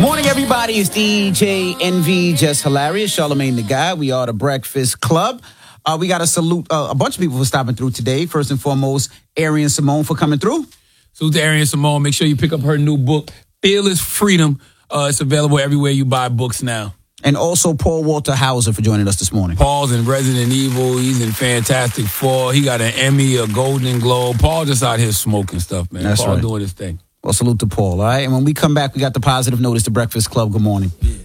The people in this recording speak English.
Morning, everybody. It's DJ Envy, just hilarious. Charlemagne the Guy. We are the Breakfast Club. We got to salute a bunch of people for stopping through today. First and foremost, Arian Simone for coming through. Salute to Arian Simone. Make sure you pick up her new book, Fearless Freedom. It's available everywhere you buy books now. And also Paul Walter Hauser for joining us this morning. Paul's in Resident Evil. He's in Fantastic Four. He got an Emmy, a Golden Globe. Paul just out here smoking stuff, man. That's Paul right. doing his thing. Well, salute to Paul, all right? And when we come back, we got the positive notice to Breakfast Club. Good morning. Yeah.